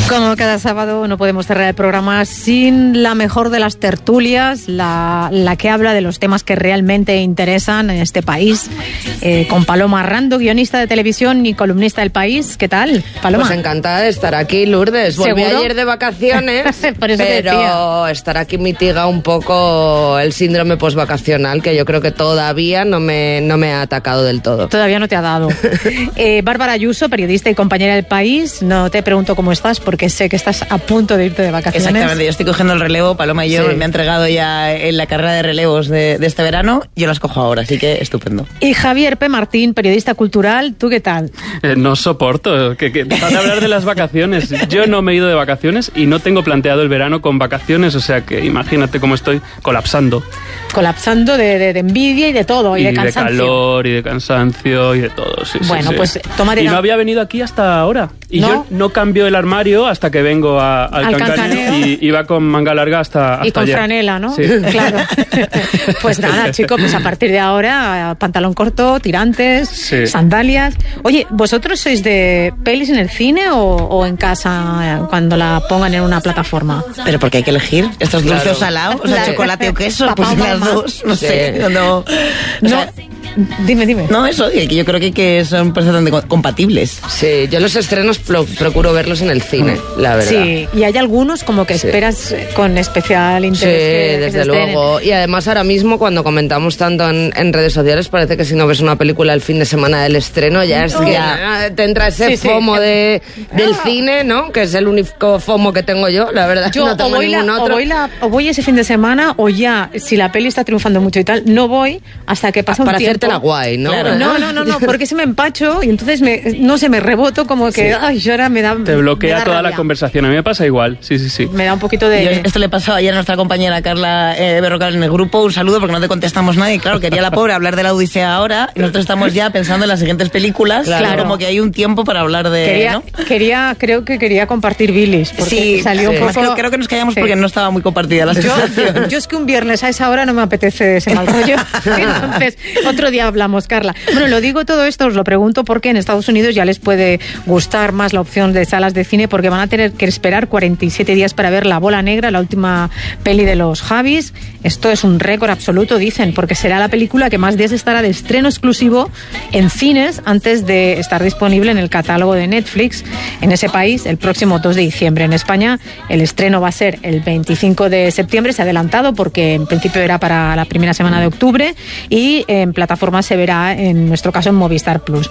Como cada sábado no podemos cerrar el programa sin la mejor de las tertulias, la que habla de los temas que realmente interesan en este país, con Paloma Rando, guionista de televisión y columnista del País. ¿Qué tal, Paloma? Pues encantada de estar aquí, Lourdes. Volví ayer de vacaciones, Por eso pero estar aquí mitiga un poco el síndrome postvacacional, que yo creo que todavía no me ha atacado del todo. Todavía no te ha dado. Bárbara Ayuso, periodista y compañera del País, no te pregunto cómo estás, porque sé que estás a punto de irte de vacaciones. Exactamente, yo estoy cogiendo el relevo. Paloma y yo me ha entregado ya en la carrera de relevos de este verano. Yo las cojo ahora, así que estupendo. Y Javier P. Martín, periodista cultural, ¿tú qué tal? No soporto que van a hablar de las vacaciones. Yo no me he ido de vacaciones y no tengo planteado el verano con vacaciones, o sea que imagínate cómo estoy colapsando. Colapsando de envidia y de todo, y de cansancio. Y de calor, y de cansancio, y de todo, sí. Bueno, sí. pues tómate. Y no había venido aquí hasta ahora. Y ¿no? Yo no cambio el armario hasta que vengo al Cancaneo y iba con manga larga hasta y con ayer. Franela, ¿no? Sí. Claro. Pues nada, chicos, pues a partir de ahora, pantalón corto, tirantes, sandalias. Oye, ¿vosotros sois de pelis en el cine o en casa cuando la pongan en una plataforma? Pero porque hay que elegir. ¿Esto es dulce o salado? O sea, chocolate o queso, pues las dos. No sé. No. Dime. No, eso, que yo creo que son perfectamente compatibles. Sí, yo los estrenos procuro verlos en el cine, la verdad. Sí, y hay algunos como que esperas con especial interés. Sí, desde luego. Y además ahora mismo cuando comentamos tanto en redes sociales, parece que si no ves una película el fin de semana del estreno, ya es que te entra ese FOMO del cine, ¿no? Que es el único FOMO que tengo yo, la verdad. Yo no tengo ningún otro. O voy ese fin de semana, o ya, si la peli está triunfando mucho y tal, no voy hasta que pasa un tiempo. Para hacerte la guay, ¿no? Claro. No, porque se me empacho y entonces me reboto como que, ay, yo ahora me da. Te bloquea toda rabia. la conversación. A mí me pasa igual, sí. Me da un poquito de. Esto le pasó ayer a nuestra compañera Carla Berrocal en el grupo. Un saludo porque no te contestamos nadie. Claro, quería la pobre hablar de la Odisea ahora y nosotros estamos ya pensando en las siguientes películas. Claro. Como que hay un tiempo para hablar de. Creo que quería compartir bilis. Porque salió un poco. Creo que nos callamos porque no estaba muy compartida la sensación. Yo es que un viernes a esa hora no me apetece ese mal rollo. Entonces, otro día hablamos, Carla. Bueno, lo digo todo esto, os lo pregunto porque en Estados Unidos ya les puede gustar más la opción de salas de cine porque van a tener que esperar 47 días para ver La Bola Negra, la última peli de los Javis. Esto es un récord absoluto, dicen, porque será la película que más días estará de estreno exclusivo en cines antes de estar disponible en el catálogo de Netflix en ese país el próximo 2 de diciembre. En España el estreno va a ser el 25 de septiembre, se ha adelantado porque en principio era para la primera semana de octubre y en plataformas se verá, en nuestro caso, en Movistar Plus.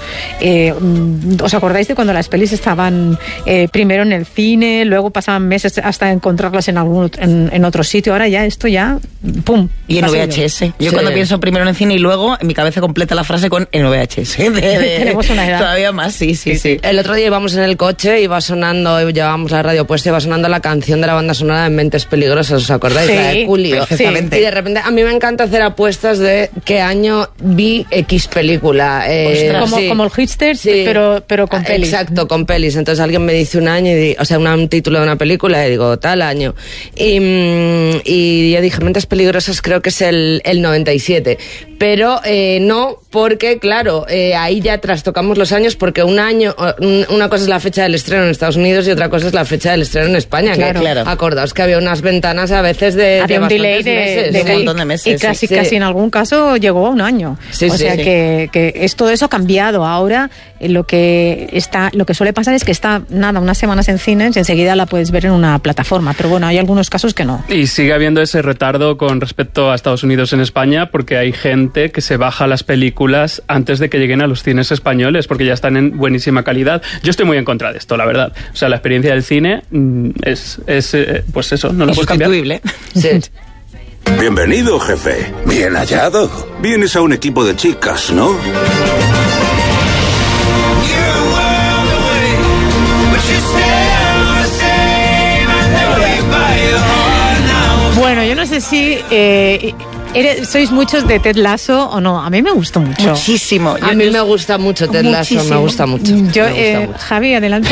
¿Os acordáis de cuando las pelis estaban primero en el cine, luego pasaban meses hasta encontrarlas en otro sitio? Ahora ya esto ya, ¡pum! Y en VHS. Yo cuando pienso primero en el cine y luego, en mi cabeza completa la frase con en VHS. Tenemos una edad. Todavía más, sí. El otro día íbamos en el coche y va sonando, llevábamos la radio puesta y va sonando la canción de la banda sonora de Mentes Peligrosas, ¿os acordáis? La de Julio. Perfectamente. Y de repente, a mí me encanta hacer apuestas de qué año vi X película. Como el Hipster, pero con pelis. Exacto, con pelis. Entonces alguien me dice un año, un título de una película y digo, tal año. Y yo dije, Mentes Peligrosas creo que es el 97. Pero no, porque claro, ahí ya trastocamos los años porque una cosa es la fecha del estreno en Estados Unidos y otra cosa es la fecha del estreno en España. Claro. Acordaos que había unas ventanas a veces de un delay meses. Un montón de meses. Y casi en algún caso llegó a un año. Que es todo eso ha cambiado. Ahora lo que suele pasar es que está unas semanas en cines y enseguida la puedes ver en una plataforma. Pero bueno, hay algunos casos que no. Y sigue habiendo ese retardo con respecto a Estados Unidos en España porque hay gente que se baja las películas antes de que lleguen a los cines españoles porque ya están en buenísima calidad. Yo estoy muy en contra de esto, la verdad. O sea, la experiencia del cine es pues eso, no la puedes cambiar. Sí. Bienvenido, jefe. Bien hallado. Vienes a un equipo de chicas, ¿no? Bueno, yo no sé si ¿Sois muchos de Ted Lasso o no? A mí me gustó mucho. Muchísimo. A mí me gusta mucho Ted Lasso, me gusta mucho. Javi, adelante.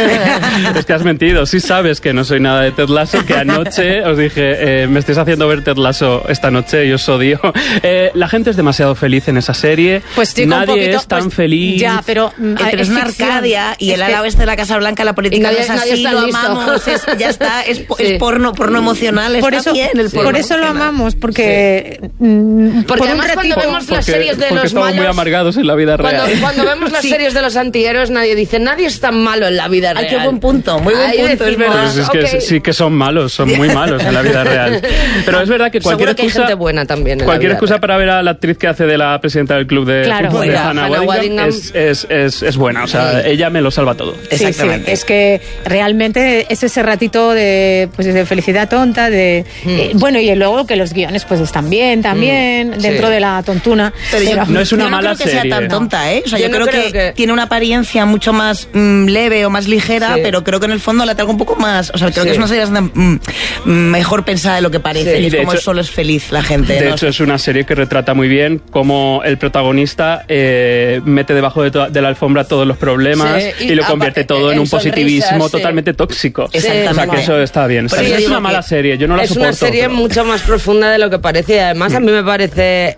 Es que has mentido. Sí sabes que no soy nada de Ted Lasso, que anoche os dije, me estáis haciendo ver Ted Lasso esta noche y os odio. La gente es demasiado feliz en esa serie. Pues nadie es tan feliz. Ya, pero es una Arcadia y el ala oeste de la Casa Blanca, la política nadie, no es así, lo amamos, ya está, es porno emocional, por está eso, bien el porno. Por eso lo amamos, porque... Porque además cuando vemos las series de los estamos malos... muy amargados en la vida real. Cuando vemos las series de los antihéroes, nadie dice, nadie es tan malo en la vida real. Ay, qué buen punto, muy buen punto, es verdad. Pues es que sí que son malos, son muy malos en la vida real. Pero es verdad que cualquier excusa... hay gente buena también en cualquier la vida excusa real. para ver a la actriz que hace de la presidenta del club de fútbol, de Hannah Waddingham, es buena. O sea, ella me lo salva todo. Exactamente. Sí, es que realmente es ese ratito de felicidad tonta, bueno, y luego que los guiones pues están bien también, dentro de la tontuna. Pero no es una mala serie. Yo no creo que sea tan tonta, ¿eh? O sea, yo creo que tiene una apariencia mucho más leve o más ligera, pero creo que en el fondo la traigo un poco más... O sea, creo que es una serie bastante mejor pensada de lo que parece. Y es como hecho, solo es feliz la gente. De hecho, es una serie que retrata muy bien cómo el protagonista mete debajo de la alfombra todos los problemas y lo convierte todo en un positivismo totalmente tóxico. Exactamente. O sea, que eso está bien. Pero es una mala serie, yo no la soporto. Es una serie mucho más profunda de lo que parece y además a mí me parece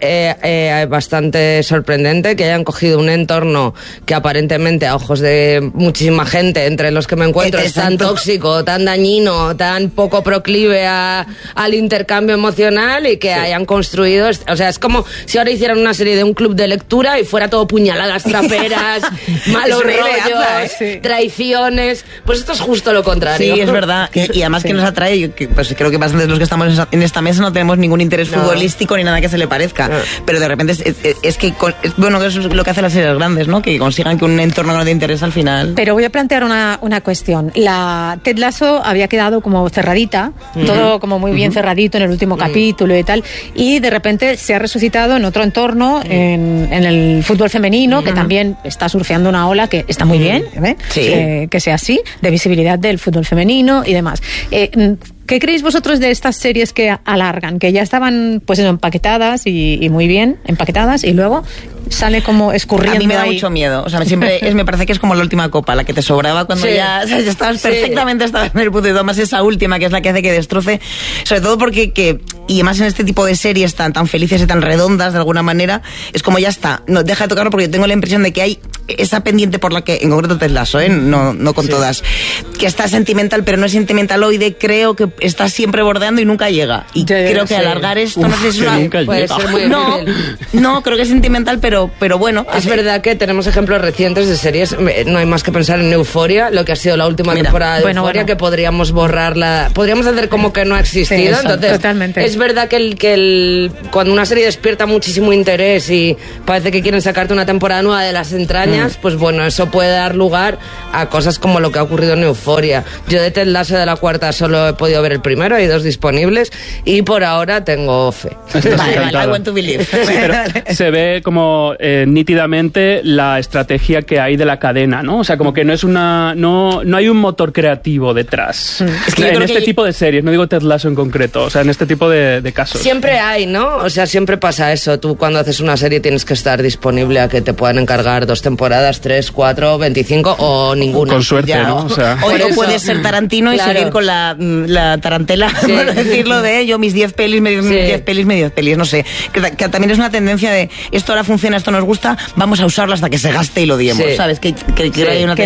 bastante sorprendente que hayan cogido un entorno que aparentemente a ojos de muchísima gente, entre los que me encuentro, es tan tóxico, tan dañino, tan poco proclive al intercambio emocional y que hayan construido... O sea, es como si ahora hicieran una serie de un club de lectura y fuera todo puñaladas traperas, malos rollos, traiciones... Pues esto es justo lo contrario. Sí, es verdad. Y además que nos atrae, pues creo que bastantes de los que estamos en esta mesa no tenemos ningún interés futbolístico ni nada que se le parezca. Pero de repente es que bueno, eso es lo que hacen las series grandes, ¿no? Que consigan que un entorno no de interés al final. Pero voy a plantear una cuestión. La Ted Lasso había quedado como cerradita, todo como muy bien cerradito en el último capítulo y tal, y de repente se ha resucitado en otro entorno, en el fútbol femenino, que también está surfeando una ola que está muy bien, que sea así, de visibilidad del fútbol femenino y demás. ¿Qué creéis vosotros de estas series que alargan, que ya estaban pues empaquetadas y muy bien empaquetadas y luego sale como escurriendo? A mí me da ahí mucho miedo. O sea, siempre me parece que es como la última copa, la que te sobraba cuando ya estabas perfectamente, estabas en el punto de más esa última que es la que hace que destroce. Sobre todo porque y además en este tipo de series tan felices y tan redondas de alguna manera, es como ya está, no deja de tocarlo porque tengo la impresión de que hay esa pendiente por la que, en concreto Ted Lasso, no con todas, que está sentimental pero no es sentimentaloide, creo que está siempre bordeando y nunca llega. Y creo que alargar esto, no sé si es una... Puede ser muy no, creo que es sentimental, pero bueno. Es verdad que tenemos ejemplos recientes de series, no hay más que pensar en Euphoria, lo que ha sido la última temporada de Euphoria, que podríamos borrarla, podríamos hacer como que no ha existido. Entonces, totalmente. Es verdad que cuando una serie despierta muchísimo interés y parece que quieren sacarte una temporada nueva de las entrañas, pues bueno, eso puede dar lugar a cosas como lo que ha ocurrido en Euphoria. Yo de Ted Lasso de la cuarta solo he podido ver el primero, hay 2 disponibles y por ahora tengo fe. Vale, I want to believe. Sí, pero se ve como nítidamente la estrategia que hay de la cadena, ¿no? O sea, como que no hay un motor creativo detrás. Es que en este tipo de series, no digo Ted Lasso en concreto, o sea, en este tipo de casos. Siempre hay, ¿no? O sea, siempre pasa eso. Tú cuando haces una serie tienes que estar disponible a que te puedan encargar 2 temporadas, 3, 4, 25 o ninguna. Con suerte, ya, ¿no? O sea, o puedes ser Tarantino y seguir con la tarantela, por decirlo, de yo mis 10 pelis, mis 10 pelis, no sé. Que también es una tendencia de esto ahora funciona, esto nos gusta, vamos a usarlo hasta que se gaste y lo diemos, ¿sabes? Que hay una